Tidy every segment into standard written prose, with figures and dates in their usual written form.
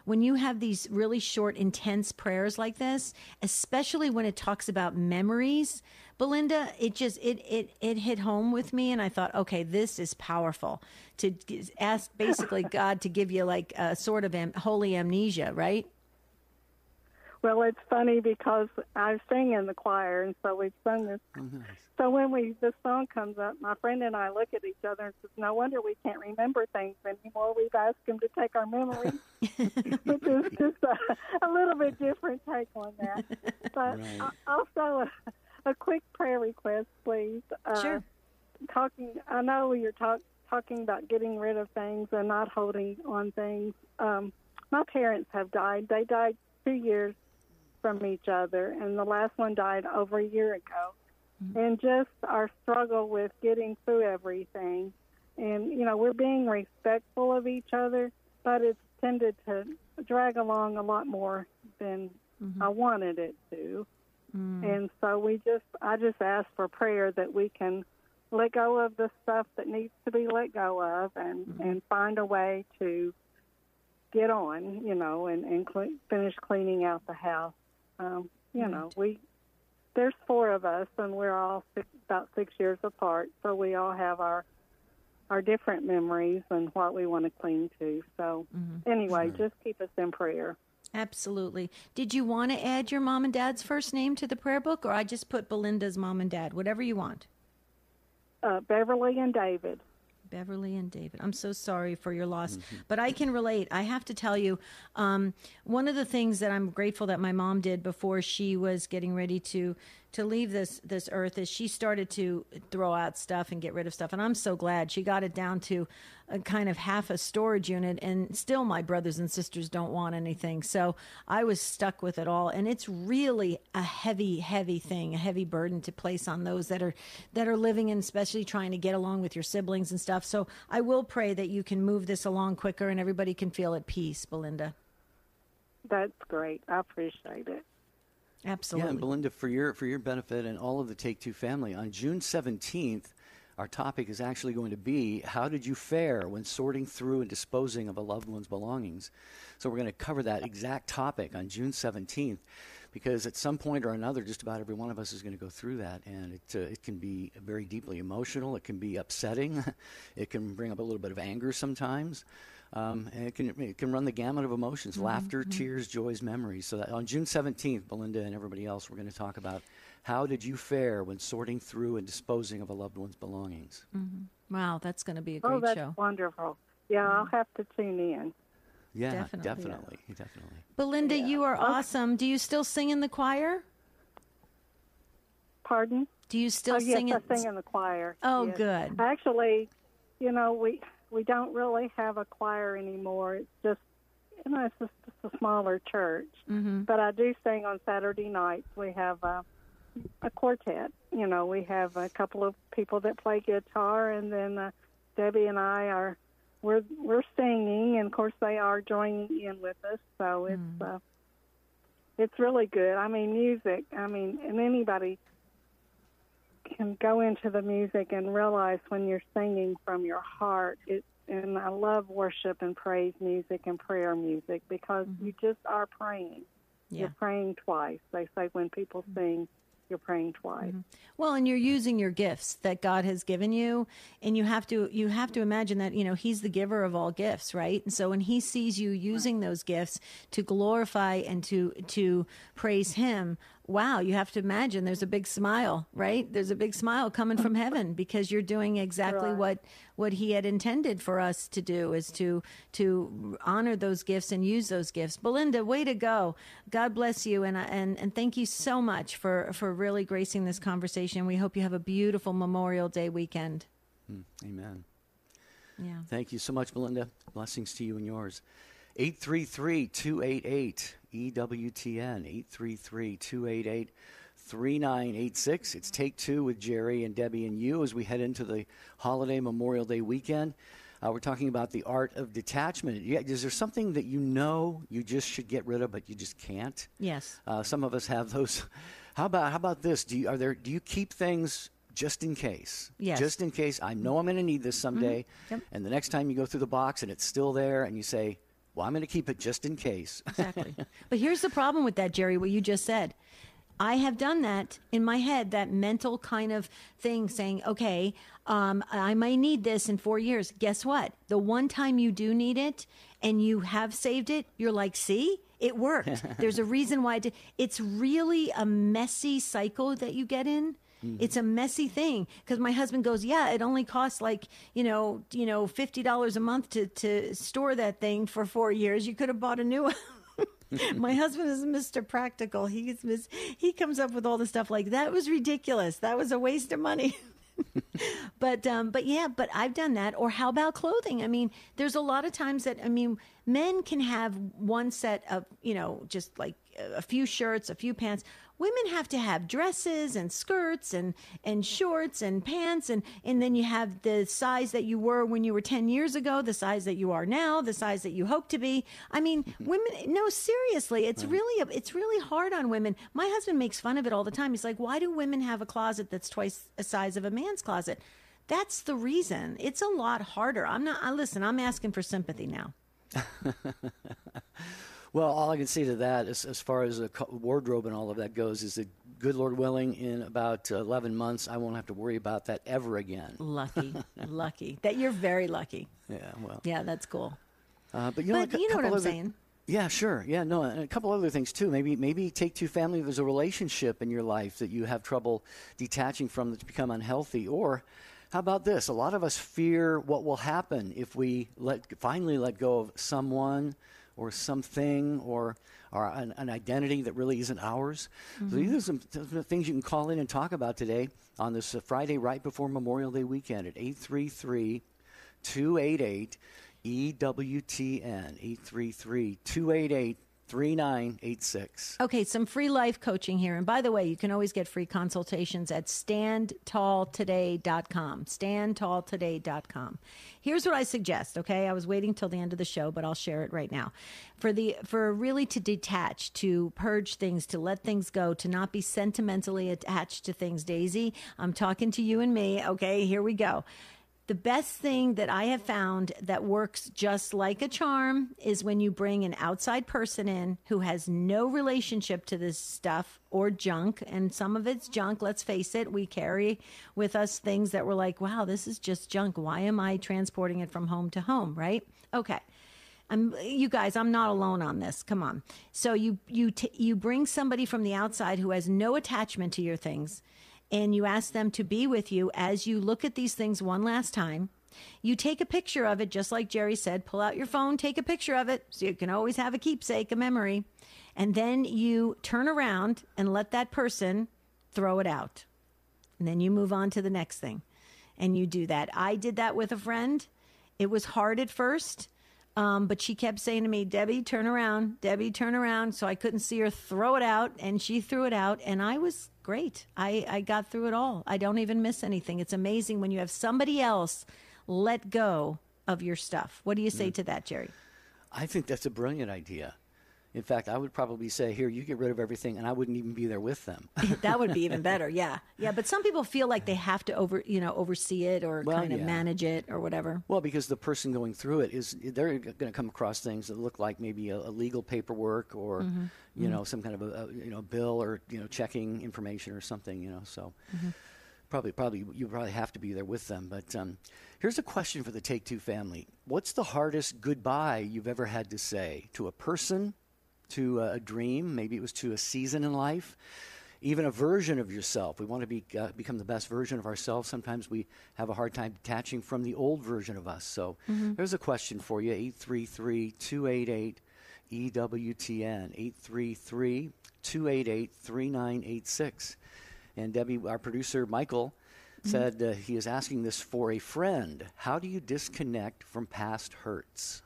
when you have these really short, intense prayers like this, especially when it talks about memories, Belinda, it hit home with me, and I thought, okay, this is powerful to ask basically God to give you like a sort of holy amnesia, right? Well, it's funny because I sing in the choir, and so we've sung this. Oh, nice. So when this song comes up, my friend and I look at each other and says, no wonder we can't remember things anymore. We've asked him to take our memories, which is just a little bit different take on that. But Right. Also a quick prayer request, please. Sure. I know you're talking about getting rid of things and not holding on things. My parents have died. They died 2 years from each other, and the last one died over a year ago. Mm-hmm. And just our struggle with getting through everything. And, we're being respectful of each other, but it's tended to drag along a lot more than I wanted it to. And so I just ask for prayer that we can let go of the stuff that needs to be let go of and find a way to get on, and finish cleaning out the house. There's 4 of us, and we're all about 6 years apart, so we all have our different memories and what we want to cling to. So anyway, just keep us in prayer. Absolutely. Did you want to add your mom and dad's first name to the prayer book, or I just put Belinda's mom and dad, whatever you want? Beverly and David. Beverly and David. I'm so sorry for your loss, but I can relate. I have to tell you, one of the things that I'm grateful that my mom did before she was getting ready to leave this earth is she started to throw out stuff and get rid of stuff. And I'm so glad she got it down to a kind of half a storage unit, and still my brothers and sisters don't want anything. So I was stuck with it all. And it's really a heavy, heavy thing, a heavy burden to place on those that are living and especially trying to get along with your siblings and stuff. So I will pray that you can move this along quicker and everybody can feel at peace, Belinda. That's great. I appreciate it. Absolutely. Yeah, and Belinda, for your benefit and all of the Take Two family, on June 17th, our topic is actually going to be, how did you fare when sorting through and disposing of a loved one's belongings? So we're going to cover that exact topic on June 17th, because at some point or another, just about every one of us is going to go through that, and it can be very deeply emotional. It can be upsetting. It can bring up a little bit of anger sometimes. And it can run the gamut of emotions, laughter, tears, joys, memories. So that on June 17th, Belinda and everybody else, we're going to talk about how did you fare when sorting through and disposing of a loved one's belongings. Wow, that's going to be a great that's show. Wonderful. Yeah, I'll have to tune in. Yeah, Definitely. definitely. Belinda, you are awesome. Do you still sing in the choir? Pardon? Do you still sing? Yes, I sing in the choir. Oh, yes. good. Actually, we don't really have a choir anymore. It's just, it's just a smaller church. But I do sing on Saturday nights. We have a quartet. We have a couple of people that play guitar, and then Debbie and I we're singing, and of course they are joining in with us. So it's really good. I mean, music. And anybody can go into the music and realize when you're singing from your heart. And I love worship and praise music and prayer music because you just are praying. Yeah. You're praying twice. They say when people sing, you're praying twice. Well, and you're using your gifts that God has given you, and you have to imagine that, He's the giver of all gifts, right? And so when He sees you using those gifts to glorify and to praise Him, wow, you have to imagine there's a big smile, right? There's a big smile coming from heaven because you're doing exactly what He had intended for us to do, is to honor those gifts and use those gifts. Belinda, way to go. God bless you, and thank you so much for really gracing this conversation. We hope you have a beautiful Memorial Day weekend. Amen. Yeah. Thank you so much, Belinda. Blessings to you and yours. 833-288-EWTN, 833-288-3986. It's Take Two with Jerry and Debbie and you as we head into the holiday Memorial Day weekend. We're talking about the art of detachment. Is there something that you just should get rid of, but you just can't? Yes. Some of us have those. How about this? Do you keep things just in case? Yes. Just in case. I know I'm going to need this someday. Yep. And the next time you go through the box and it's still there, and you say, well, I'm going to keep it just in case. Exactly. But here's the problem with that, Jerry, what you just said. I have done that in my head, that mental kind of thing saying, okay, I might need this in 4 years. Guess what? The one time you do need it and you have saved it, you're like, see, it worked. There's a reason why it's really a messy cycle that you get in. Mm-hmm. It's a messy thing because my husband goes, yeah, it only costs like, $50 a month to store that thing for 4 years. You could have bought a new one. My husband is Mr. Practical. He comes up with all the stuff like that was ridiculous. That was a waste of money. But I've done that. Or how about clothing? I mean, there's a lot of times that, men can have one set of, just like a few shirts, a few pants. Women have to have dresses and skirts and shorts and pants. And then you have the size that you were when you were 10 years ago, the size that you are now, the size that you hope to be. I mean, women, no, seriously, it's really hard on women. My husband makes fun of it all the time. He's like, why do women have a closet that's twice the size of a man's closet? That's the reason. It's a lot harder. I'm asking for sympathy now. Well, all I can say to that, as far as a wardrobe and all of that goes, is that, good Lord willing, in about 11 months, I won't have to worry about that ever again. Lucky. That you're very lucky. Yeah, well. Yeah, that's cool. But you know what I'm saying. Yeah, sure. Yeah, no, and a couple other things too. Maybe take two family. There's a relationship in your life that you have trouble detaching from that's become unhealthy. Or how about this? A lot of us fear what will happen if we finally let go of someone or something or an identity that really isn't ours. Mm-hmm. So these are some things you can call in and talk about today on this Friday right before Memorial Day weekend at 833-288-EWTN, 833-288-3986. Okay, some free life coaching here. And by the way, you can always get free consultations at standtalltoday.com, standtalltoday.com. Here's what I suggest, okay? I was waiting till the end of the show, but I'll share it right now. For really to detach, to purge things, to let things go, to not be sentimentally attached to things, Daisy, I'm talking to you and me, okay? Here we go. The best thing that I have found that works just like a charm is when you bring an outside person in who has no relationship to this stuff or junk. And some of it's junk, let's face it. We carry with us things that we're like, wow, this is just junk. Why am I transporting it from home to home, right? Okay. You guys, I'm not alone on this. Come on. So you bring somebody from the outside who has no attachment to your things, and you ask them to be with you as you look at these things one last time. You take a picture of it, just like Jerry said. Pull out your phone, take a picture of it, so you can always have a keepsake, a memory. And then you turn around and let that person throw it out. And then you move on to the next thing. And you do that. I did that with a friend. It was hard at first, but she kept saying to me, Debbie, turn around. Debbie, turn around. So I couldn't see her throw it out, and she threw it out, and I was great. I got through it all. I don't even miss anything. It's amazing when you have somebody else let go of your stuff. What do you say to that, Jerry? I think that's a brilliant idea. In fact, I would probably say, here, you get rid of everything, and I wouldn't even be there with them. That would be even better, yeah. Yeah, but some people feel like they have to oversee it or kind of manage it or whatever. Well, because the person going through it they're going to come across things that look like maybe a legal paperwork or, some kind of a bill or, checking information or something, so probably you probably have to be there with them. But here's a question for the Take Two family. What's the hardest goodbye you've ever had to say to a person, to a dream? Maybe it was to a season in life, even a version of yourself. We want to become the best version of ourselves. Sometimes we have a hard time detaching from the old version of us. So there's a question for you, 833-288-EWTN, 833-288-3986. And Debbie, our producer, Michael, said he is asking this for a friend. How do you disconnect from past hurts?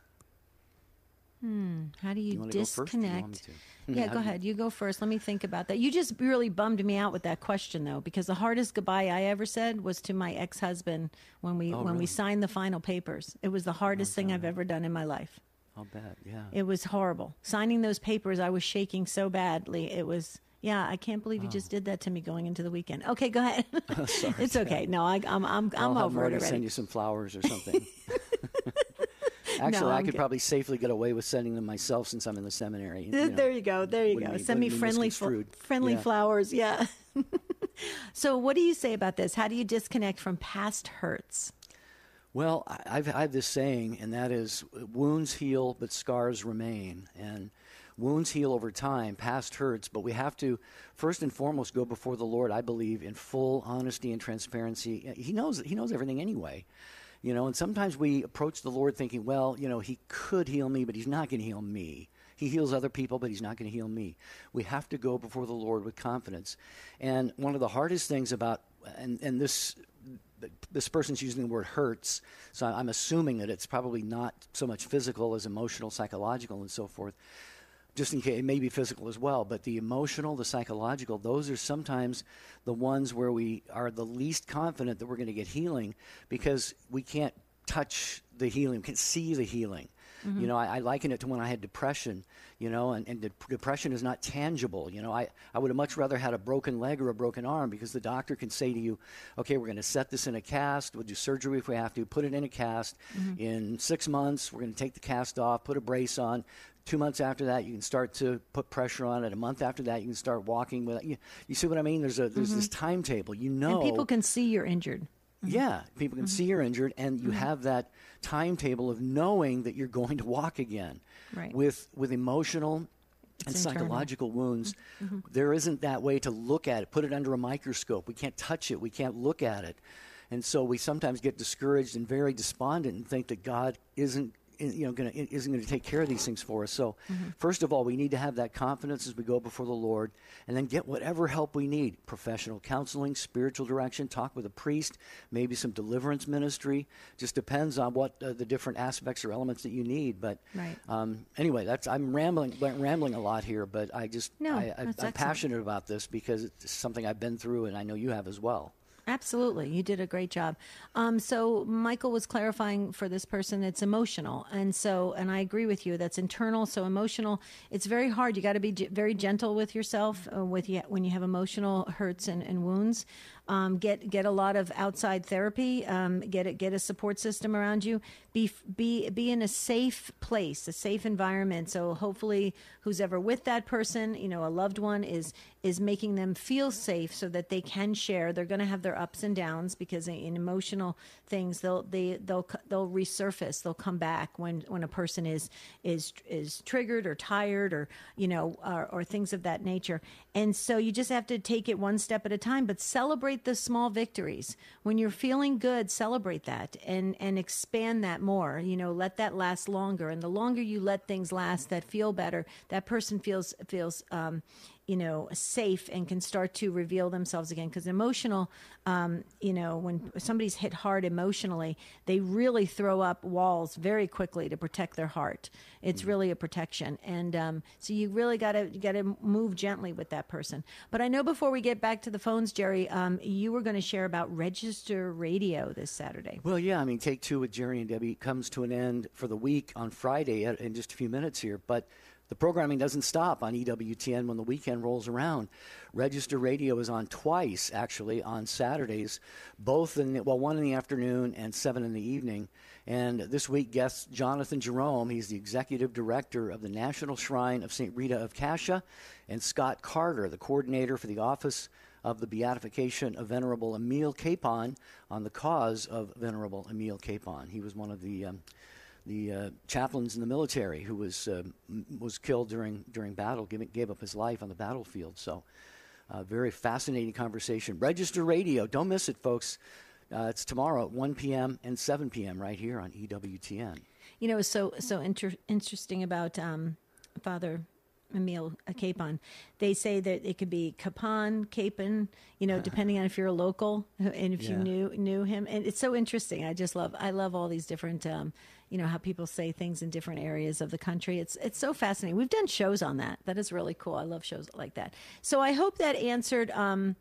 How do you disconnect? Yeah, go ahead. You go first. Let me think about that. You just really bummed me out with that question, though, because the hardest goodbye I ever said was to my ex-husband when we signed the final papers. It was the hardest thing I've ever done in my life. I'll bet, yeah. It was horrible. Signing those papers, I was shaking so badly. It was, I can't believe you just did that to me going into the weekend. Okay, go ahead. Sorry. It's okay. No, I'm I'll over it already. Send you some flowers or something. Actually, I I'm could probably safely get away with sending them myself since I'm in the seminary. There you go. There you go. Send me friendly flowers. Yeah. So what do you say about this? How do you disconnect from past hurts? Well, I have this saying, and that is, wounds heal, but scars remain. And wounds heal over time, past hurts, but we have to, first and foremost, go before the Lord, I believe, in full honesty and transparency. He knows everything anyway. And sometimes we approach the Lord thinking, well, he could heal me, but he's not going to heal me. He heals other people, but he's not going to heal me. We have to go before the Lord with confidence. And one of the hardest things about, and this person's using the word hurts, so I'm assuming that it's probably not so much physical as emotional, psychological, and so forth. Just in case, it may be physical as well, but the emotional, the psychological, those are sometimes the ones where we are the least confident that we're going to get healing because we can't touch the healing, we can't see the healing. Mm-hmm. I liken it to when I had depression, and depression is not tangible. I would have much rather had a broken leg or a broken arm because the doctor can say to you, okay, we're going to set this in a cast. We'll do surgery if we have to, put it in a cast. Mm-hmm. In 6 months, we're going to take the cast off, put a brace on. 2 months after that, you can start to put pressure on it. A month after that, you can start walking with it. You see what I mean? There's this timetable. And people can see you're injured. Mm-hmm. Yeah, people can see you're injured, and you have that timetable of knowing that you're going to walk again. Right. With emotional and psychological wounds, there isn't that way to look at it, put it under a microscope. We can't touch it. We can't look at it. And so we sometimes get discouraged and very despondent and think that God isn't going to take care of these things for us. So first of all, we need to have that confidence as we go before the Lord, and then get whatever help we need: professional counseling, spiritual direction, talk with a priest, maybe some deliverance ministry. Just depends on what the different aspects or elements that you need. But anyway, I'm rambling a lot here, but I'm passionate about this because it's something I've been through, and I know you have as well. Absolutely. You did a great job. So Michael was clarifying for this person, it's emotional. And I agree with you, that's internal. So emotional, it's very hard. You got to be very gentle with yourself when you have emotional hurts and wounds. Get a lot of outside therapy. Get a support system around you. Be in a safe place, a safe environment. So hopefully, who's ever with that person, a loved one, is making them feel safe so that they can share. They're going to have their ups and downs because in emotional things they'll resurface. They'll come back when a person is triggered or tired or things of that nature. And so you just have to take it one step at a time, but celebrate the small victories. When you're feeling good, celebrate that and expand that more. Let that last longer. And the longer you let things last that feel better, that person feels safe and can start to reveal themselves again. Because emotional, when somebody's hit hard emotionally, they really throw up walls very quickly to protect their heart. It's really a protection. And so you really got to move gently with that person. But I know before we get back to the phones, Jerry, you were going to share about Register Radio this Saturday. Well, yeah, Take Two with Jerry and Debbie comes to an end for the week on Friday in just a few minutes here. But the programming doesn't stop on EWTN when the weekend rolls around. Register Radio is on twice, actually, on Saturdays, one in the afternoon and 7 in the evening. And this week, guests Jonathan Jerome, he's the executive director of the National Shrine of St. Rita of Cascia, and Scott Carter, the coordinator for the Office of the Beatification of Venerable Emile Capon on the cause of Venerable Emile Capon. He was one of the chaplains in the military who was killed during battle, gave up his life on the battlefield. So, very fascinating conversation. Register Radio, don't miss it, folks. It's tomorrow at 1 p.m. and 7 p.m. right here on EWTN. So interesting about Father Emile Capon. They say that it could be Capon, depending on if you're a local and if you knew him. And it's so interesting. I love all these different, how people say things in different areas of the country. It's so fascinating. We've done shows on that. That is really cool. I love shows like that. So I hope that answered.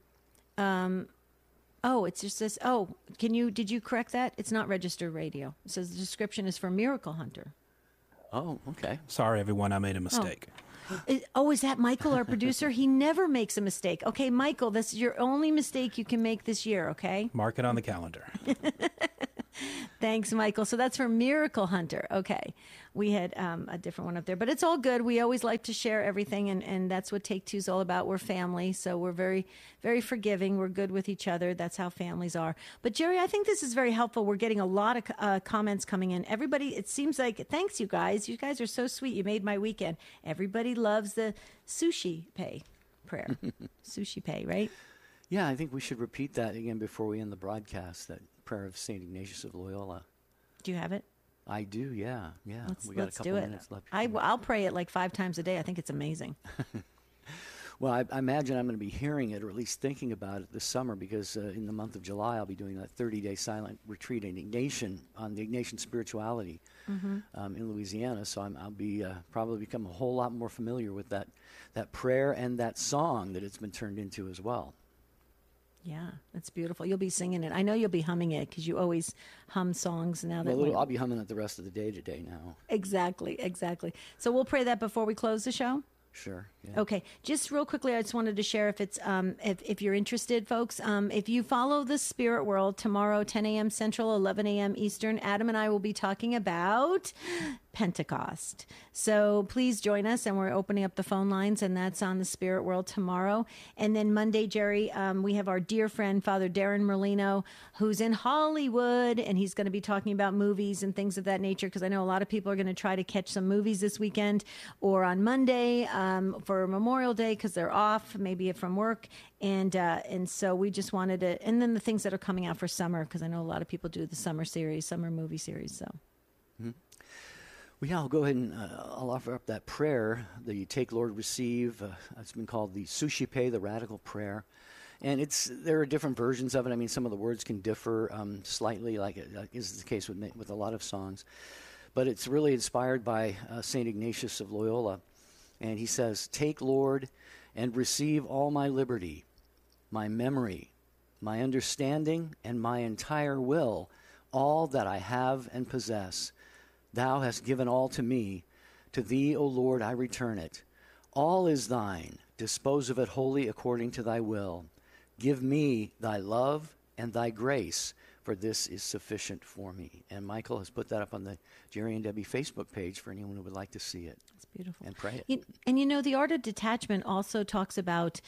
It's just this. Oh, did you correct that? It's not Register Radio. It says the description is for Miracle Hunter. Oh, okay. Sorry, everyone. I made a mistake. Is that Michael, our producer? He never makes a mistake. Okay, Michael, this is your only mistake you can make this year, okay? Mark it on the calendar. Thanks, Michael. So that's for Miracle Hunter. Okay. We had a different one up there, but it's all good. We always like to share everything, and that's what Take Two is all about. We're family, so we're very, very forgiving. We're good with each other. That's how families are. But, Jerry, I think this is very helpful. We're getting a lot of comments coming in. Everybody, it seems like, thanks, you guys. You guys are so sweet. You made my weekend. Everybody loves the sushi pay prayer. Sushi pay, right? Yeah, I think we should repeat that again before we end the broadcast, that prayer of St. Ignatius of Loyola. Do you have it? I do, yeah. We got a couple do it. minutes left. I'll pray it like 5 times a day. I think it's amazing. Well, I imagine I'm going to be hearing it, or at least thinking about it this summer, because in the month of July I'll be doing that 30-day silent retreat on the Ignatian spirituality in Louisiana. So I'll be probably become a whole lot more familiar with that prayer and that song that it's been turned into as well. Yeah, that's beautiful. You'll be singing it. I know you'll be humming it because you always hum songs now. I'll be humming it the rest of the day today now. Exactly. So we'll pray that before we close the show. Sure. Yeah. Okay. Just real quickly, I just wanted to share if it's if you're interested, folks. If you follow the Spirit World tomorrow, 10 a.m. Central, 11 a.m. Eastern, Adam and I will be talking about Pentecost. So please join us, and we're opening up the phone lines, and that's on the Spirit World tomorrow. And then Monday, Jerry, we have our dear friend Father Darren Merlino, who's in Hollywood, and he's going to be talking about movies and things of that nature, because I know a lot of people are going to try to catch some movies this weekend or on Monday for Memorial Day because they're off, maybe from work. And so we just wanted to, and then the things that are coming out for summer, because I know a lot of people do the summer movie series. So. Mm-hmm. Well, yeah, I'll go ahead and I'll offer up that prayer that you take, Lord, receive. It's been called the Suscipe, the Radical Prayer. And there are different versions of it. I mean, some of the words can differ slightly, like is the case with a lot of songs. But it's really inspired by St. Ignatius of Loyola. And he says, "Take, Lord, and receive all my liberty, my memory, my understanding, and my entire will, all that I have and possess. Thou hast given all to me. To thee, O Lord, I return it. All is thine. Dispose of it wholly according to thy will. Give me thy love and thy grace, for this is sufficient for me." And Michael has put that up on the Jerry and Debbie Facebook page for anyone who would like to see it. It's beautiful. And pray it. And the art of detachment also talks about,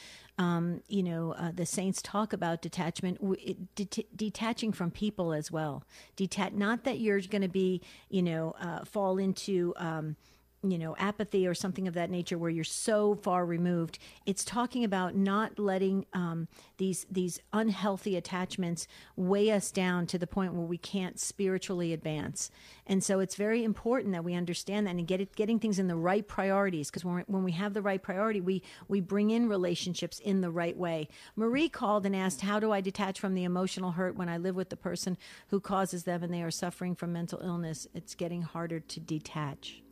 the saints talk about detachment, detaching from people as well. Not that you're going to be, fall into apathy or something of that nature where you're so far removed. It's talking about not letting these unhealthy attachments weigh us down to the point where we can't spiritually advance. And so it's very important that we understand that and getting things in the right priorities, because when we have the right priority, we bring in relationships in the right way. Marie called and asked, how do I detach from the emotional hurt when I live with the person who causes them and they are suffering from mental illness? It's getting harder to detach.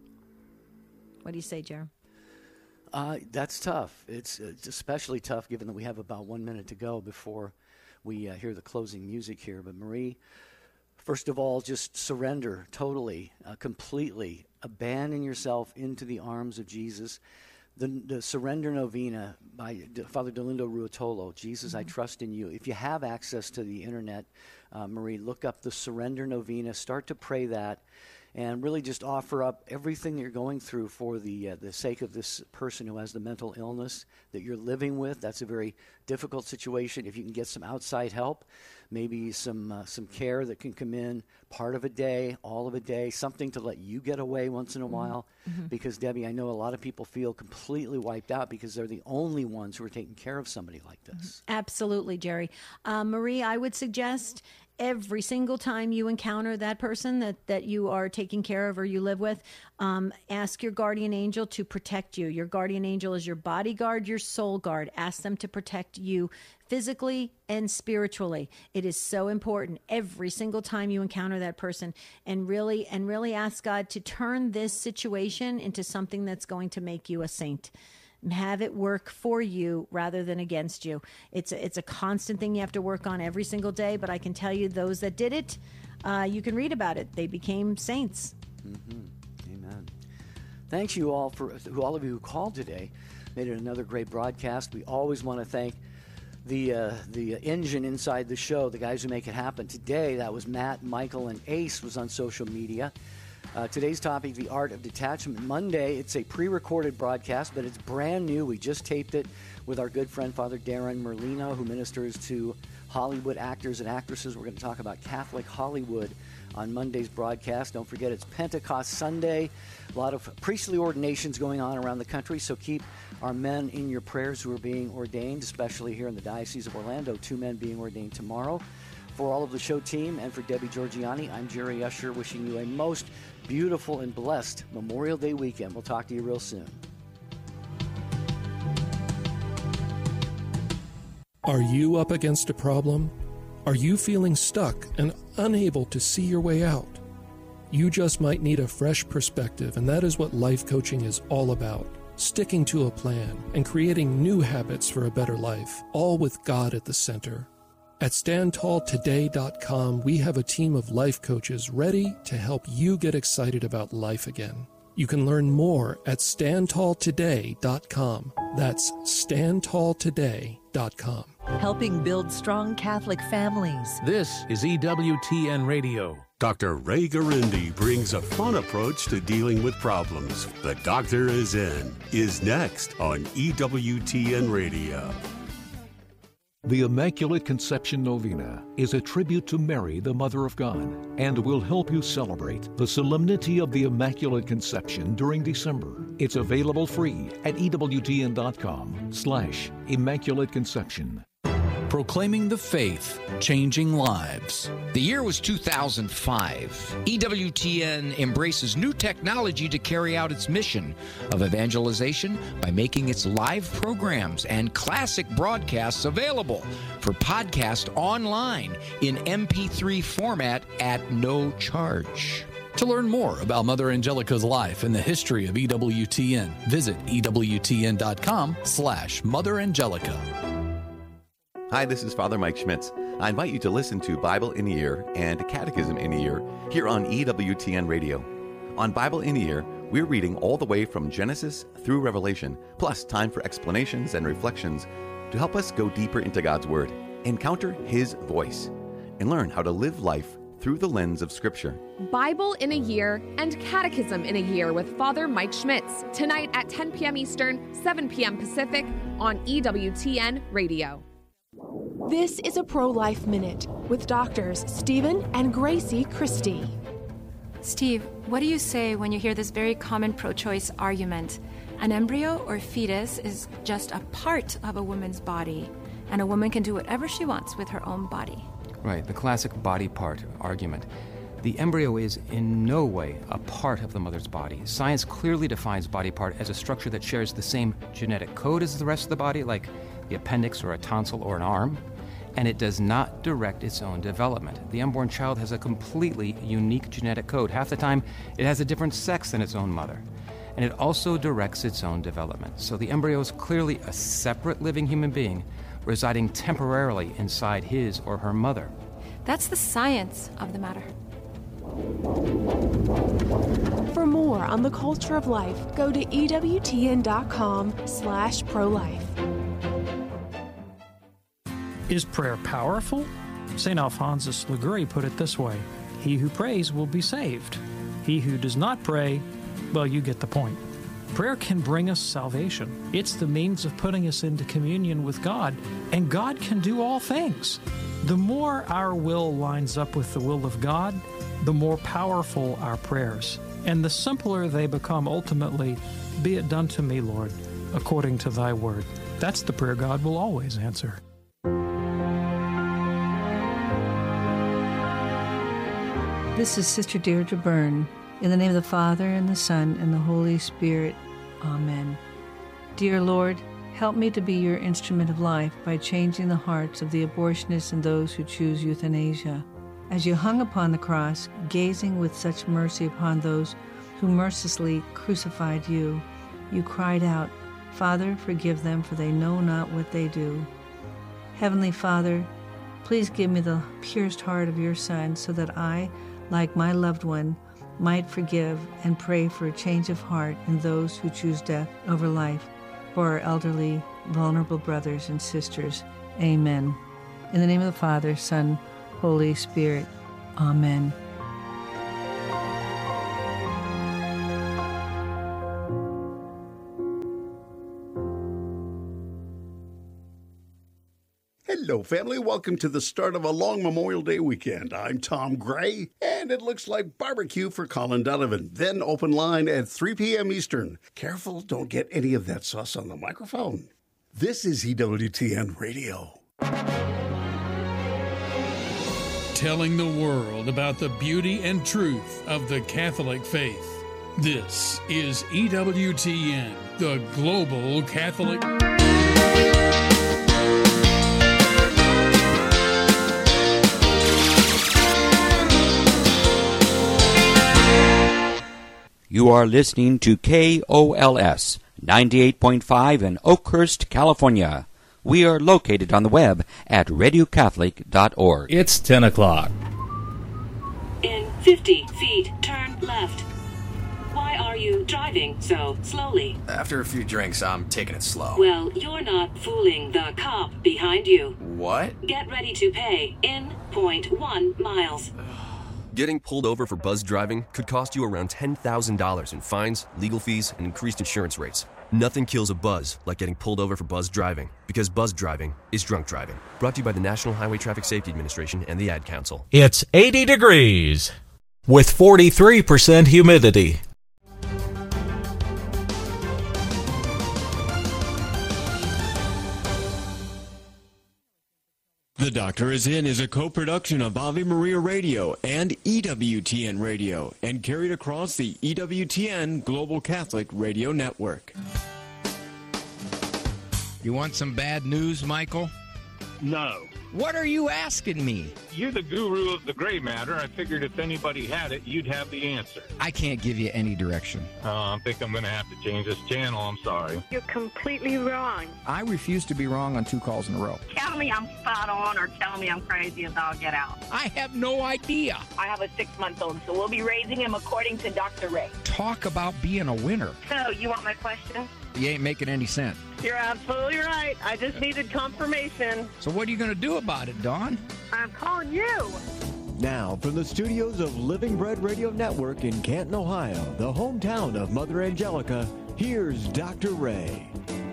What do you say, Jer? That's tough. It's especially tough given that we have about 1 minute to go before we hear the closing music here. But Marie, first of all, just surrender totally, completely. Abandon yourself into the arms of Jesus. The Surrender Novena by Father Dolindo Ruotolo, Jesus, I trust in you. If you have access to the internet, Marie, look up the Surrender Novena. Start to pray that. And really just offer up everything that you're going through for the sake of this person who has the mental illness that you're living with. That's a very difficult situation. If you can get some outside help, maybe some care that can come in part of a day, all of a day, something to let you get away once in a while. Mm-hmm. Because, Debbie, I know a lot of people feel completely wiped out because they're the only ones who are taking care of somebody like this. Absolutely, Jerry. Marie, I would suggest every single time you encounter that person that you are taking care of or you live with, ask your guardian angel to protect you. Your guardian angel is your bodyguard, your soul guard. Ask them to protect you physically and spiritually. It is so important every single time you encounter that person, and really ask God to turn this situation into something that's going to make you a saint. Have it work for you rather than against you. It's a constant thing you have to work on every single day, but I can tell you those that did it, you can read about it. They became saints. Mm-hmm. Amen. Thanks you all for all of you who called today. Made it another great broadcast. We always want to thank the engine inside the show, the guys who make it happen. Today, that was Matt, Michael, and Ace was on social media. Today's topic, the art of detachment. Monday, it's a pre-recorded broadcast, but it's brand new. We just taped it with our good friend, Father Darren Merlino, who ministers to Hollywood actors and actresses. We're going to talk about Catholic Hollywood on Monday's broadcast. Don't forget, it's Pentecost Sunday. A lot of priestly ordinations going on around the country, so keep our men in your prayers who are being ordained, especially here in the Diocese of Orlando. 2 men being ordained tomorrow. For all of the show team and for Debbie Georgiani, I'm Jerry Usher, wishing you a most beautiful and blessed Memorial Day weekend. We'll talk to you real soon. Are you up against a problem? Are you feeling stuck and unable to see your way out? You just might need a fresh perspective, and that is what life coaching is all about. Sticking to a plan and creating new habits for a better life, all with God at the center. At StandTallToday.com, we have a team of life coaches ready to help you get excited about life again. You can learn more at StandTallToday.com. That's StandTallToday.com. Helping build strong Catholic families. This is EWTN Radio. Dr. Ray Garindi brings a fun approach to dealing with problems. The Doctor is next on EWTN Radio. The Immaculate Conception Novena is a tribute to Mary, the Mother of God, and will help you celebrate the solemnity of the Immaculate Conception during December. It's available free at EWTN.com/Immaculate Conception. Proclaiming the faith, changing lives. The year was 2005. EWTN embraces new technology to carry out its mission of evangelization by making its live programs and classic broadcasts available for podcast online in MP3 format at no charge. To learn more about Mother Angelica's life and the history of EWTN, visit EWTN.com/Mother Angelica. Hi, this is Father Mike Schmitz. I invite you to listen to Bible in a Year and Catechism in a Year here on EWTN Radio. On Bible in a Year, we're reading all the way from Genesis through Revelation, plus time for explanations and reflections to help us go deeper into God's Word, encounter His voice, and learn how to live life through the lens of Scripture. Bible in a Year and Catechism in a Year with Father Mike Schmitz, tonight at 10 p.m. Eastern, 7 p.m. Pacific on EWTN Radio. This is a Pro-Life Minute with doctors Stephen and Gracie Christie. Steve, what do you say when you hear this very common pro-choice argument? An embryo or fetus is just a part of a woman's body, and a woman can do whatever she wants with her own body. Right, the classic body part argument. The embryo is in no way a part of the mother's body. Science clearly defines body part as a structure that shares the same genetic code as the rest of the body, like the appendix or a tonsil or an arm, and it does not direct its own development. The unborn child has a completely unique genetic code. Half the time, it has a different sex than its own mother, and it also directs its own development. So the embryo is clearly a separate living human being residing temporarily inside his or her mother. That's the science of the matter. For more on the culture of life, go to EWTN.com/pro-life. Is prayer powerful? St. Alphonsus Liguori put it this way: he who prays will be saved. He who does not pray, well, you get the point. Prayer can bring us salvation. It's the means of putting us into communion with God, and God can do all things. The more our will lines up with the will of God, the more powerful our prayers, and the simpler they become ultimately. Be it done to me, Lord, according to thy word. That's the prayer God will always answer. This is Sister Deirdre Byrne. In the name of the Father, and the Son, and the Holy Spirit. Amen. Dear Lord, help me to be your instrument of life by changing the hearts of the abortionists and those who choose euthanasia. As you hung upon the cross, gazing with such mercy upon those who mercilessly crucified you, you cried out, Father, forgive them, for they know not what they do. Heavenly Father, please give me the pierced heart of your Son, so that I, like my loved one, might forgive and pray for a change of heart in those who choose death over life, for our elderly, vulnerable brothers and sisters Amen. In the name of the Father, Son, Holy Spirit. Amen. Hello, family. Welcome to the start of a long Memorial Day weekend. I'm Tom Gray, and it looks like barbecue for Colin Donovan. Then open line at 3 p.m. Eastern. Careful, don't get any of that sauce on the microphone. This is EWTN Radio. Telling the world about the beauty and truth of the Catholic faith. This is EWTN, the Global Catholic. You are listening to KOLS 98.5 in Oakhurst, California. We are located on the web at radiocatholic.org. It's 10 o'clock. In 50 feet, turn left. Why are you driving so slowly? After a few drinks, I'm taking it slow. Well, you're not fooling the cop behind you. What? Get ready to pay in 0.1 miles. Getting pulled over for buzz driving could cost you around $10,000 in fines, legal fees, and increased insurance rates. Nothing kills a buzz like getting pulled over for buzz driving, because buzz driving is drunk driving. Brought to you by the National Highway Traffic Safety Administration and the Ad Council. It's 80 degrees with 43% humidity. The Doctor Is In is a co-production of Ave Maria Radio and EWTN Radio and carried across the EWTN Global Catholic Radio Network. You want some bad news, Michael? No. What are you asking me? You're the guru of the gray matter. I figured if anybody had it, you'd have the answer. I can't give you any direction. I think I'm going to have to change this channel. I'm sorry. You're completely wrong. I refuse to be wrong on 2 calls in a row. Tell me I'm spot on or tell me I'm crazy and I'll get out. I have no idea. I have a 6-month-old, so we'll be raising him according to Dr. Ray. Talk about being a winner. So, you want my question? You ain't making any sense. You're absolutely right. I just needed confirmation. So what are you going to do about it, Dawn? I'm calling you. Now, from the studios of Living Bread Radio Network in Canton, Ohio, the hometown of Mother Angelica, here's Dr. Ray.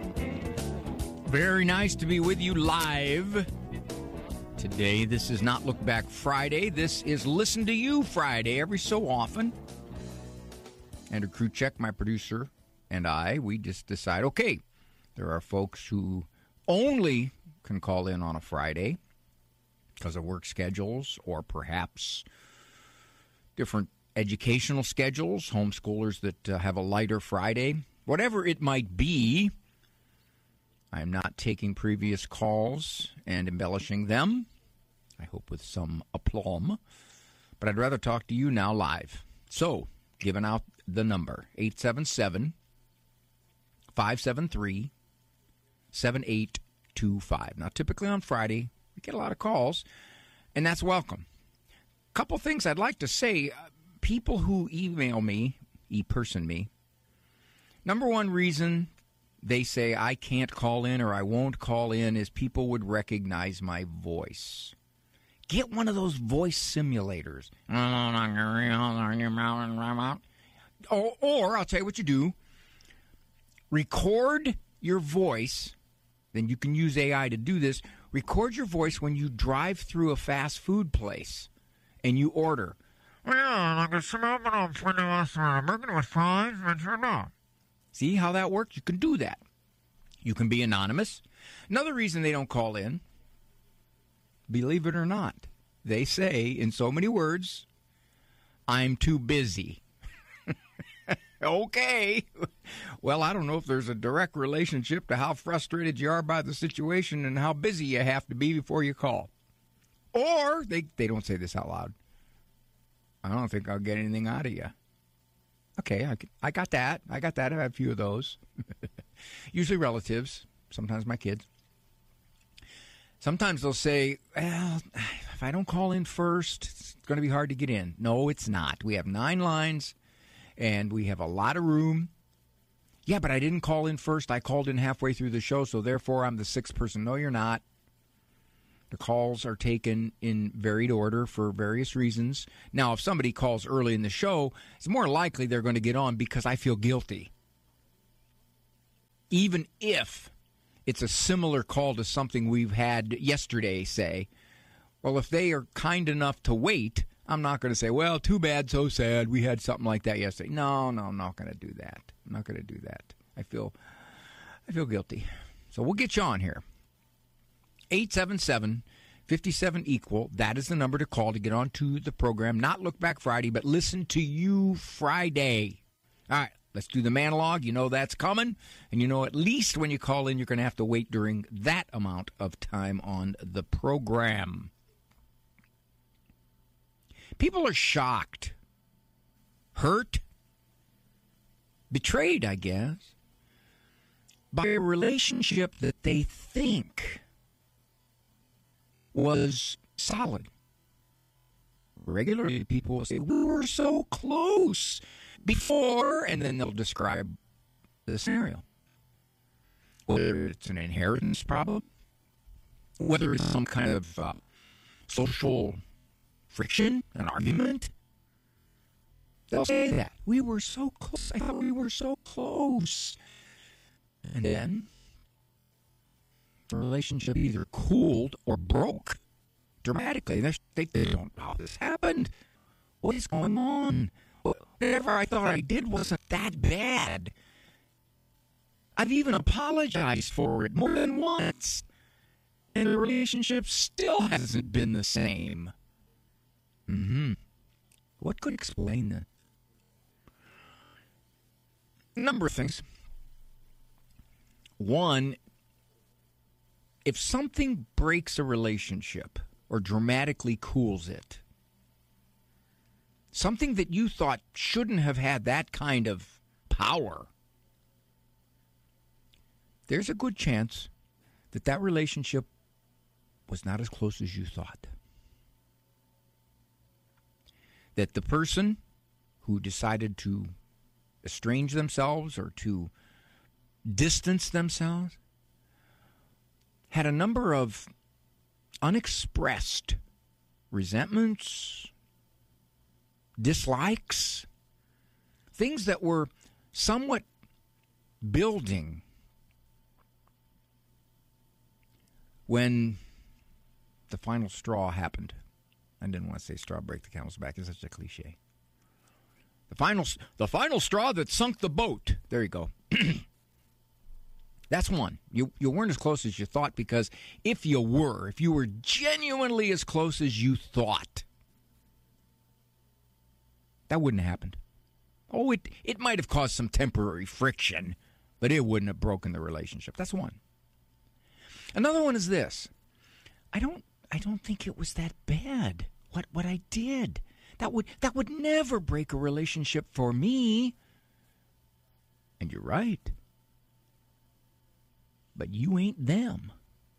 Very nice to be with you live. Today, this is not Look Back Friday. This is Listen to You Friday every so often. Andrew Kruchek, my producer, and we just decide, okay, there are folks who only can call in on a Friday because of work schedules or perhaps different educational schedules, homeschoolers that have a lighter Friday. Whatever it might be, I'm not taking previous calls and embellishing them, I hope with some aplomb, but I'd rather talk to you now live. So, giving out the number, 877-573-7825. Now, typically on Friday, we get a lot of calls, and that's welcome. A couple things I'd like to say. People who email me, e-person me, number one reason they say I can't call in or I won't call in is people would recognize my voice. Get one of those voice simulators. Or I'll tell you what you do. Record your voice, then you can use AI to do this. Record your voice when you drive through a fast food place and you order. See how that works? You can do that. You can be anonymous. Another reason they don't call in, believe it or not, they say in so many words, I'm too busy. Okay. Well, I don't know if there's a direct relationship to how frustrated you are by the situation and how busy you have to be before you call. Or they don't say this out loud. I don't think I'll get anything out of you. Okay, I got that. I have a few of those. Usually relatives, sometimes my kids. Sometimes they'll say, well, if I don't call in first, it's going to be hard to get in. No, it's not. We have 9 lines. And we have a lot of room. Yeah, but I didn't call in first. I called in halfway through the show, so therefore I'm the 6th person. No, you're not. The calls are taken in varied order for various reasons. Now, if somebody calls early in the show, it's more likely they're going to get on because I feel guilty. Even if it's a similar call to something we've had yesterday, say, well, if they are kind enough to wait, I'm not going to say, well, too bad, so sad, we had something like that yesterday. No, I'm not going to do that. I'm not going to do that. I feel guilty. So we'll get you on here. 877-57-EQUAL. That is the number to call to get onto the program. Not Look Back Friday, but Listen to You Friday. All right, let's do the monologue. You know that's coming. And you know at least when you call in, you're going to have to wait during that amount of time on the program. People are shocked, hurt, betrayed, I guess, by a relationship that they think was solid. Regularly, people will say, we were so close before, and then they'll describe the scenario. Whether it's an inheritance problem, whether it's some kind of social friction, an argument, they'll say that. We were so close. I thought we were so close. And then the relationship either cooled or broke dramatically. They don't know how this happened. What is going on? Whatever I thought I did wasn't that bad. I've even apologized for it more than once. And the relationship still hasn't been the same. What could explain that? A number of things. One, if something breaks a relationship or dramatically cools it, something that you thought shouldn't have had that kind of power, there's a good chance that that relationship was not as close as you thought. That the person who decided to estrange themselves or to distance themselves had a number of unexpressed resentments, dislikes, things that were somewhat building when the final straw happened. I didn't want to say straw break the camel's back. It's such a cliche. The final straw that sunk the boat. There you go. That's one. You weren't as close as you thought, because if you were genuinely as close as you thought, that wouldn't have happened. Oh, it might have caused some temporary friction, but it wouldn't have broken the relationship. That's one. Another one is this. I don't think it was that bad, what I did. That would never break a relationship for me. And you're right. But you ain't them.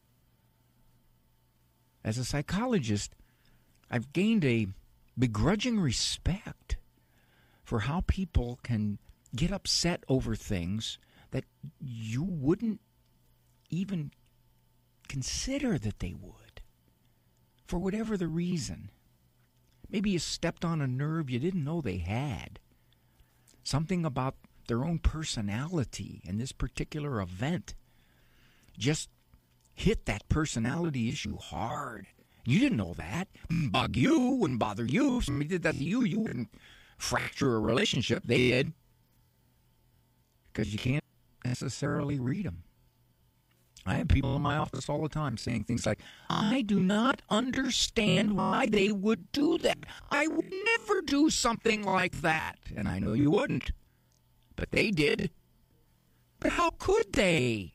As a psychologist, I've gained a begrudging respect for how people can get upset over things that you wouldn't even consider that they would, for whatever the reason. Maybe you stepped on a nerve you didn't know they had. Something about their own personality in this particular event just hit that personality issue hard. You didn't know that. Wouldn't bug you, wouldn't bother you. If somebody did that to you, you wouldn't fracture a relationship. They did. Because you can't necessarily read them. I have people in my office all the time saying things like, I do not understand why they would do that. I would never do something like that. And I know you wouldn't. But they did. But how could they?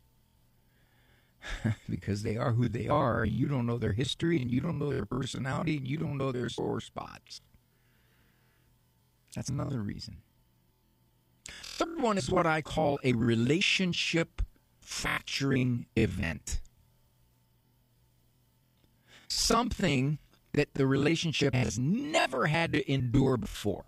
Because they are who they are, and you don't know their history, and you don't know their personality, and you don't know their sore spots. That's another reason. Third one is what I call a relationship fracturing event. Something that the relationship has never had to endure before.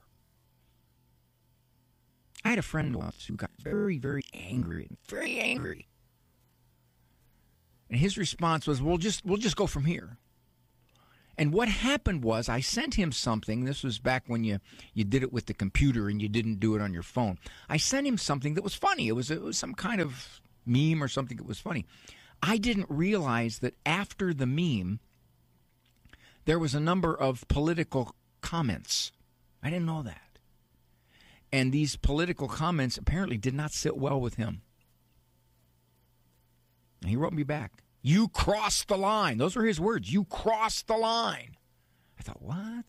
I had a friend once who got very, very angry. And his response was, we'll just go from here. And what happened was I sent him something. This was back when you did it with the computer and you didn't do it on your phone. I sent him something that was funny. It was some kind of meme or something that was funny. I didn't realize that after the meme, there was a number of political comments. I didn't know that. And these political comments apparently did not sit well with him. And he wrote me back. You crossed the line. Those were his words. You crossed the line. I thought, what?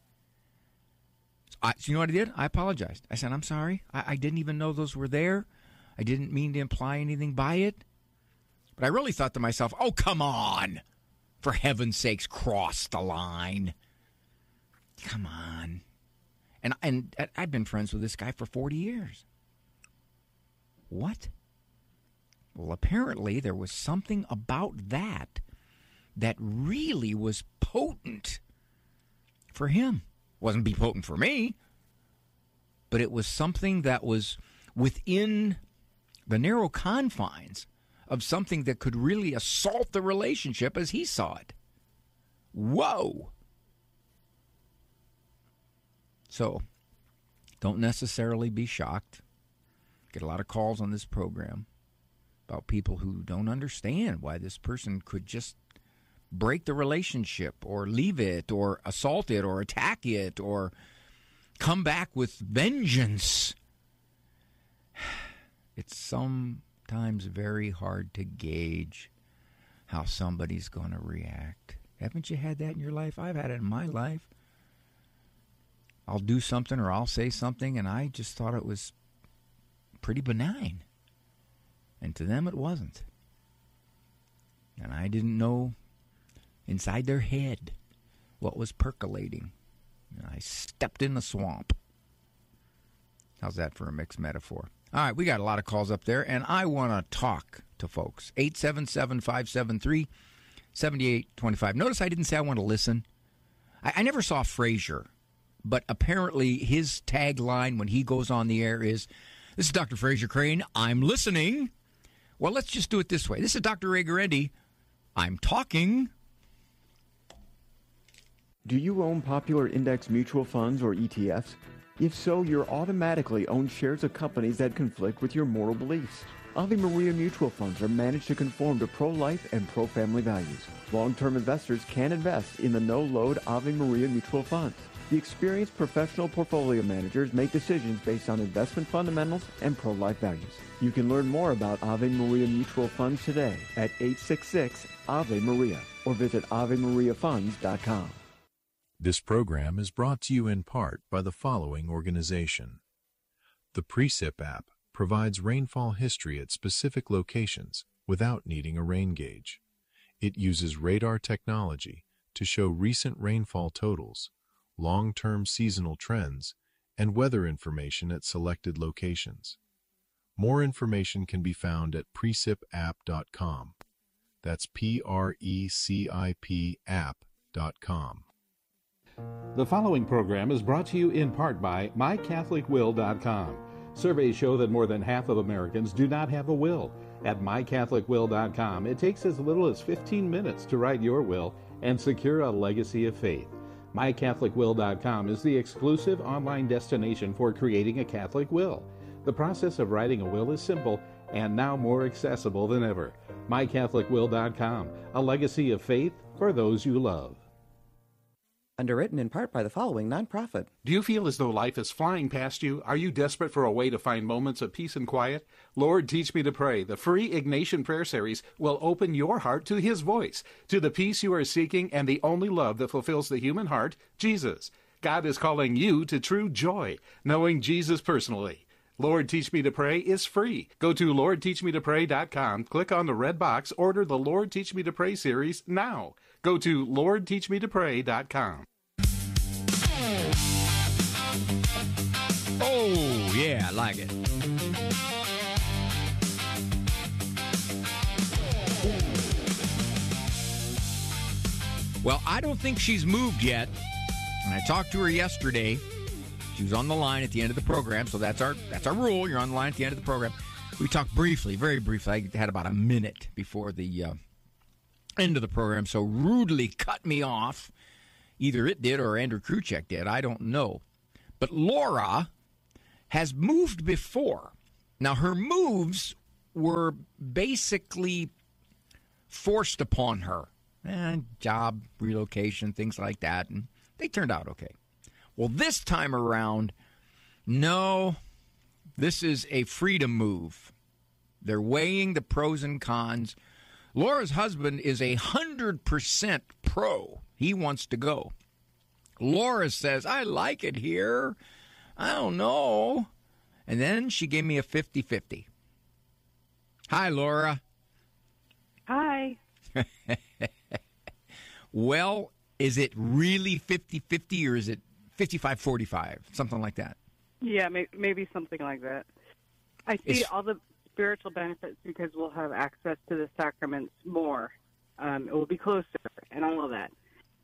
So you know what I did? I apologized. I said, I'm sorry. I didn't even know those were there. I didn't mean to imply anything by it. But I really thought to myself, oh, come on. For heaven's sakes, cross the line. Come on. And I've been friends with this guy for 40 years. What? Well, apparently there was something about that really was potent for him. Wasn't be potent for me, but it was something that was within the narrow confines of something that could really assault the relationship as he saw it. Whoa! So, don't necessarily be shocked. Get a lot of calls on this program about people who don't understand why this person could just break the relationship or leave it or assault it or attack it or come back with vengeance. It's sometimes very hard to gauge how somebody's going to react. Haven't you had that in your life? I've had it in my life. I'll do something or I'll say something, and I just thought it was pretty benign. And to them, it wasn't. And I didn't know inside their head what was percolating. And I stepped in the swamp. How's that for a mixed metaphor? All right, we got a lot of calls up there, and I want to talk to folks. 877-573-7825. Notice I didn't say I want to listen. I never saw Frasier, but apparently his tagline when he goes on the air is, "This is Dr. Frasier Crane. I'm listening." Well, let's just do it this way. This is Dr. Ray Guarendi. I'm talking. Do you own popular index mutual funds or ETFs? If so, you're automatically own shares of companies that conflict with your moral beliefs. Ave Maria mutual funds are managed to conform to pro-life and pro-family values. Long-term investors can invest in the no-load Ave Maria mutual funds. The experienced professional portfolio managers make decisions based on investment fundamentals and pro-life values. You can learn more about Ave Maria mutual funds today at 866-AVE-MARIA or visit AveMariaFunds.com. This program is brought to you in part by the following organization. The Precip app provides rainfall history at specific locations without needing a rain gauge. It uses radar technology to show recent rainfall totals, long-term seasonal trends, and weather information at selected locations. More information can be found at precipapp.com. That's PRECIP app.com. The following program is brought to you in part by MyCatholicWill.com. Surveys show that more than half of Americans do not have a will. At MyCatholicWill.com, it takes as little as 15 minutes to write your will and secure a legacy of faith. MyCatholicWill.com is the exclusive online destination for creating a Catholic will. The process of writing a will is simple and now more accessible than ever. MyCatholicWill.com, a legacy of faith for those you love. Underwritten in part by the following nonprofit. Do you feel as though life is flying past you? Are you desperate for a way to find moments of peace and quiet? Lord, Teach Me to Pray, the free Ignatian prayer series, will open your heart to His voice, to the peace you are seeking and the only love that fulfills the human heart, Jesus. God is calling you to true joy, knowing Jesus personally. Lord, Teach Me to Pray is free. Go to LordTeachMeToPray.com, click on the red box, order the Lord, Teach Me to Pray series now. Go to LordTeachMeToPray.com. Oh, yeah, I like it. Well, I don't think she's moved yet. And I talked to her yesterday. She was on the line at the end of the program, so that's our rule. You're on the line at the end of the program. We talked briefly, very briefly. I had about a minute before the end of the program so rudely cut me off. Either it did or Andrew Kruchek did. I don't know. But Laura has moved before. Now, her moves were basically forced upon her. Job, relocation, things like that. And they turned out okay. Well, this time around, no, this is a freedom move. They're weighing the pros and cons. Laura's husband is 100% pro. He wants to go. Laura says, I like it here. I don't know. And then she gave me a 50-50. Hi, Laura. Hi. Well, is it really 50-50 or is it 55-45? Something like that. Yeah, maybe something like that. I see all the spiritual benefits because we'll have access to the sacraments more. It will be closer and all of that.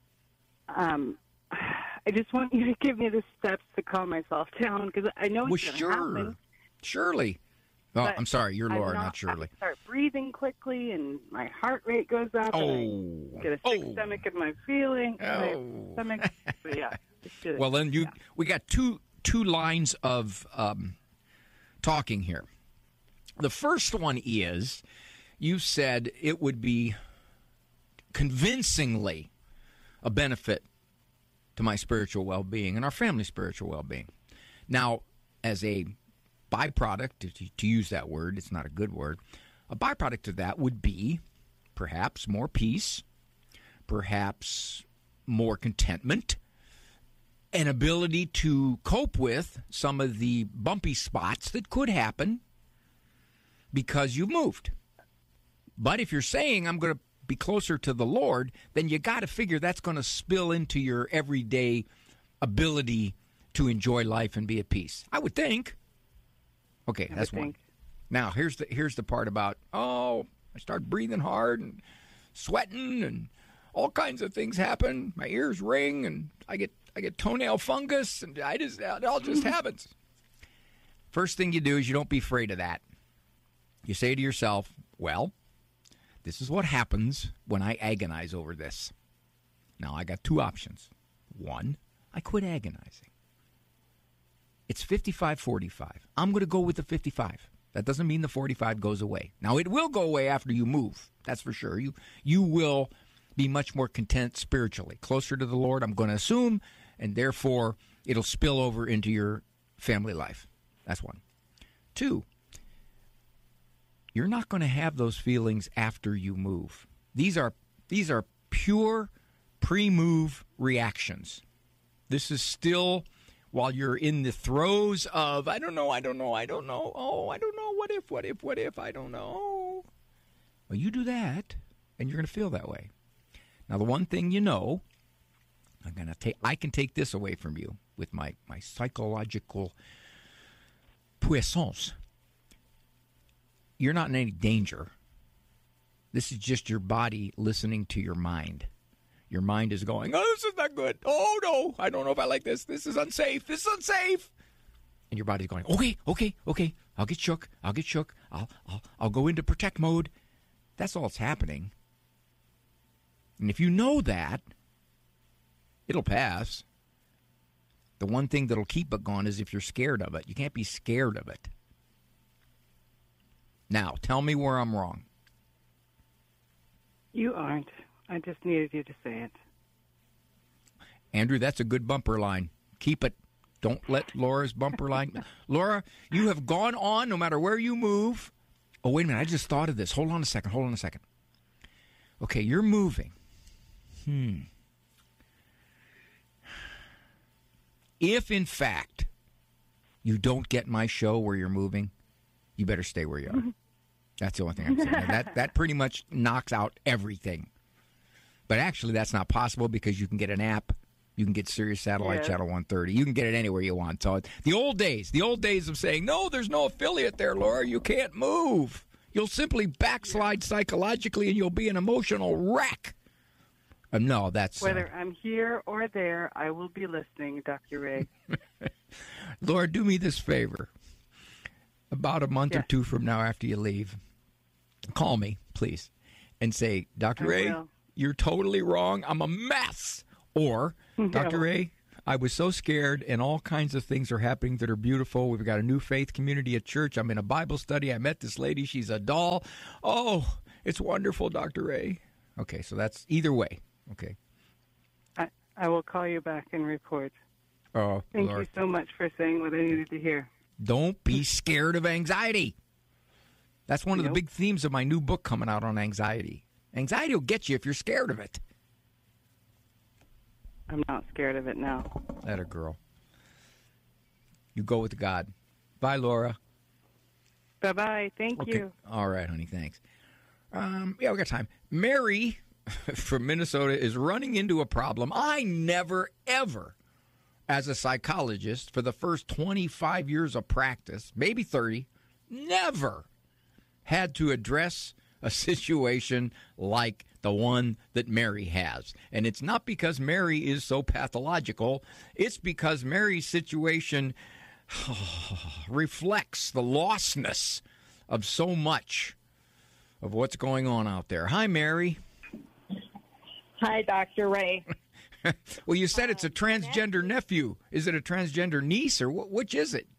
I just want you to give me the steps to calm myself down because I know it's going to happen. Surely. Oh, I'm sorry. You're Laura, not Shirley. I start breathing quickly and my heart rate goes up and I get a sick stomach in my feeling. My stomach. But yeah. Well, then we got two lines of talking here. The first one is you said it would be convincingly a benefit to my spiritual well-being and our family's spiritual well-being. Now, as a byproduct, to use that word, it's not a good word, a byproduct of that would be perhaps more peace, perhaps more contentment, an ability to cope with some of the bumpy spots that could happen because you've moved. But if you're saying I'm going to be closer to the Lord, then you got to figure that's going to spill into your everyday ability to enjoy life and be at peace. I would think. Okay, that's one. Now, here's the part about, I start breathing hard and sweating and all kinds of things happen. My ears ring and I get toenail fungus and it all just happens. First thing you do is you don't be afraid of that. You say to yourself, well, this is what happens when I agonize over this. Now, I got two options. One, I quit agonizing. It's 55-45. I'm going to go with the 55. That doesn't mean the 45 goes away. Now, it will go away after you move. That's for sure. You will be much more content spiritually, closer to the Lord, I'm going to assume, and therefore it'll spill over into your family life. That's one. Two, you're not going to have those feelings after you move. These are pure pre-move reactions. This is still while you're in the throes of, I don't know. Oh, I don't know. What if, I don't know. Well, you do that, and you're going to feel that way. Now, the one thing you know, I can take this away from you with my psychological puissance. You're not in any danger. This is just your body listening to your mind. Your mind is going, oh, this is not good. Oh, no, I don't know if I like this. This is unsafe. This is unsafe. And your body's going, okay. I'll get shook. I'll go into protect mode. That's all that's happening. And if you know that, it'll pass. The one thing that'll keep it gone is if you're scared of it. You can't be scared of it. Now, tell me where I'm wrong. You aren't. I just needed you to say it. Andrew, that's a good bumper line. Keep it. Don't let Laura's bumper line. Laura, you have gone on no matter where you move. Oh, wait a minute. I just thought of this. Hold on a second. Okay, you're moving. If, in fact, you don't get my show where you're moving, you better stay where you are. That's the only thing I'm saying. That pretty much knocks out everything. But actually, that's not possible because you can get an app. You can get Sirius Satellite Channel 130. You can get it anywhere you want. So the old days of saying, no, there's no affiliate there, Laura. You can't move. You'll simply backslide psychologically and you'll be an emotional wreck. No, that's... Whether I'm here or there, I will be listening, Dr. Ray. Laura, do me this favor. About a month or two from now after you leave, call me, please. and say, Dr. Ray, you're totally wrong. I'm a mess. Or, Dr. Ray, I was so scared, and all kinds of things are happening that are beautiful. We've got a new faith community at church. I'm in a Bible study. I met this lady. She's a doll. Oh, it's wonderful, Dr. Ray. Okay, so that's either way. Okay. I will call you back and report. Oh, Thank Lord. you so much for saying what I needed to hear. Don't be scared of anxiety. That's one of the big themes of my new book coming out on anxiety. Anxiety will get you if you're scared of it. I'm not scared of it now. That a girl. You go with God. Bye, Laura. Bye-bye. Thank you. All right, honey. Thanks. Yeah, we got time. Mary from Minnesota is running into a problem. I never, ever, as a psychologist, for the first 25 years of practice, maybe 30, never had to address a situation like the one that Mary has. And it's not because Mary is so pathological. It's because Mary's situation reflects the lostness of so much of what's going on out there. Hi, Mary. Hi, Dr. Ray. Well, you said it's a transgender nephew. Is it a transgender niece, or which is it?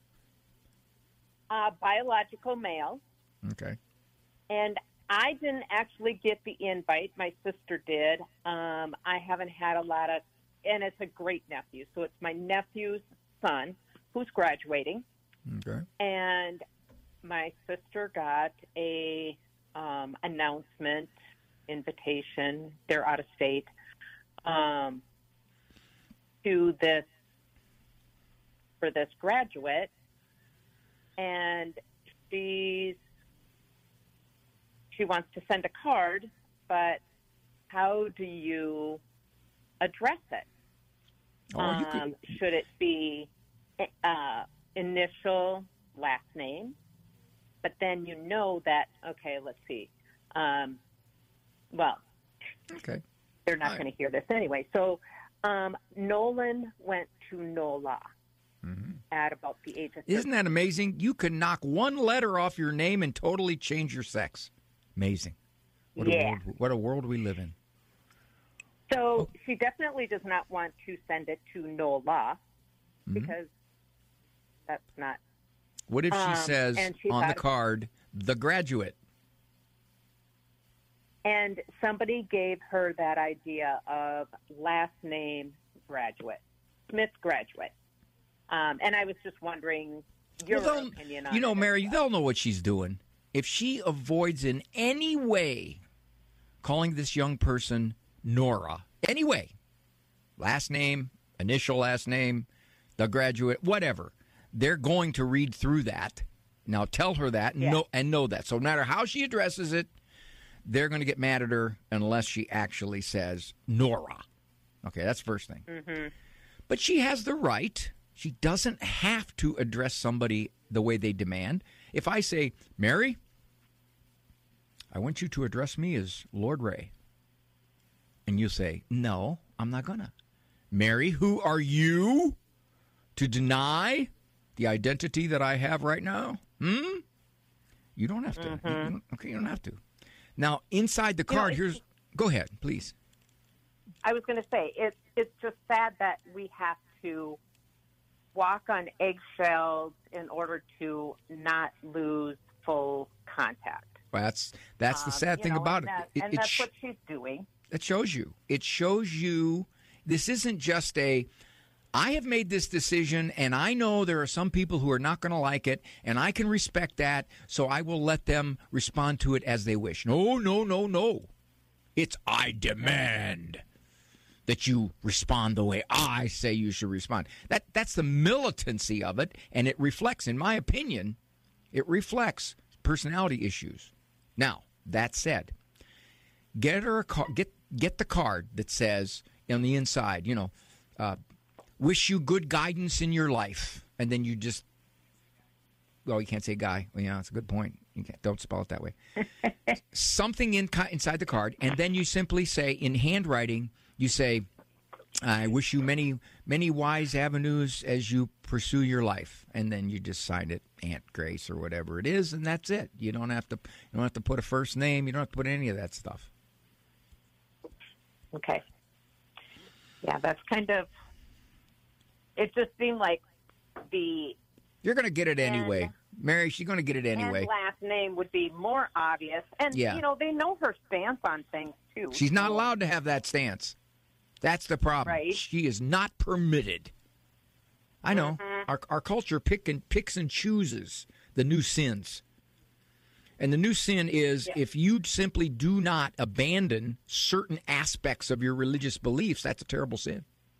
Biological male. Okay. And I didn't actually get the invite. My sister did. I haven't had a lot of, and it's a great nephew. So it's my nephew's son who's graduating. Okay. And my sister got a announcement, invitation. They're out of state to this for this graduate, and she wants to send a card, but how do you address it? Should it be initial, last name? But then you know that, okay, let's see. Well, okay, they're not going to hear this anyway. So Nolan went to NOLA at about the age of 13. Isn't that amazing? You can knock one letter off your name and totally change your sex. Amazing. What a world we live in. So she definitely does not want to send it to NOLA because that's not. What if she says on the card, the graduate? And somebody gave her that idea of last name graduate, Smith graduate. And I was just wondering your opinion on it. Mary, they'll know what she's doing. If she avoids in any way calling this young person Nora, anyway, last name, initial last name, the graduate, whatever, they're going to read through that. Now tell her that and know that. So no matter how she addresses it, they're going to get mad at her unless she actually says Nora. Okay, that's the first thing. Mm-hmm. But she has the right. She doesn't have to address somebody the way they demand. If I say, Mary, I want you to address me as Lord Ray. And you say, no, I'm not going to. Mary, who are you to deny the identity that I have right now? You don't have to. You don't have to. Now, inside the card, go ahead, please. I was going to say, it's just sad that we have to walk on eggshells in order to not lose full contact. Well, that's the sad thing about it. And that's what she's doing. It shows you. It shows you this isn't just I have made this decision, and I know there are some people who are not going to like it, and I can respect that, so I will let them respond to it as they wish. No, no, no, no. It's I demand that you respond the way I say you should respond. That's the militancy of it, and it reflects, in my opinion, it reflects personality issues. Now, that said, get her get the card that says on the inside, wish you good guidance in your life. And then you just, you can't say guy. Well, yeah, that's a good point. Don't spell it that way. Something inside the card. And then you simply say, in handwriting, you say, I wish you many, many wise avenues as you pursue your life. And then you just sign it. Aunt Grace or whatever it is, and that's it. You don't have to put a first name. You don't have to put any of that stuff. Okay. Yeah, that's kind of. It just seemed like You're going to get it anyway, Mary. She's going to get it anyway. And last name would be more obvious, and Yeah. they know her stance on things too. She's not allowed to have that stance. That's the problem. Right. She is not permitted. I know. Our culture picks and chooses the new sins. And the new sin is if you simply do not abandon certain aspects of your religious beliefs, that's a terrible sin.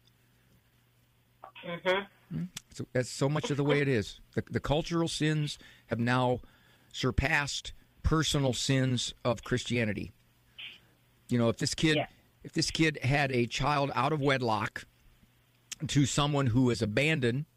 So that's so much of the way it is. The cultural sins have now surpassed personal sins of Christianity. If this kid had a child out of wedlock to someone who has abandoned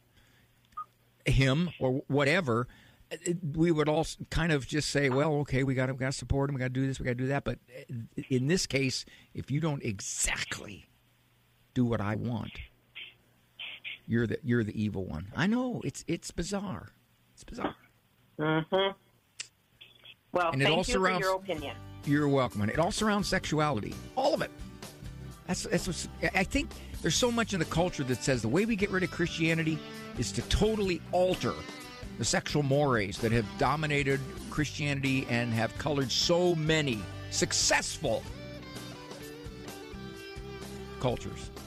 him or whatever, we would all kind of just say, well, okay, we got to support him, we got to do this, we got to do that. But in this case, if you don't exactly do what I want, you're the evil one. I know it's bizarre. It's bizarre. Well, and it thank all you surrounds, for your opinion. You're welcome. And it all surrounds sexuality. All of it. That's what, I think there's so much in the culture that says the way we get rid of Christianity is to totally alter the sexual mores that have dominated Christianity and have colored so many successful cultures.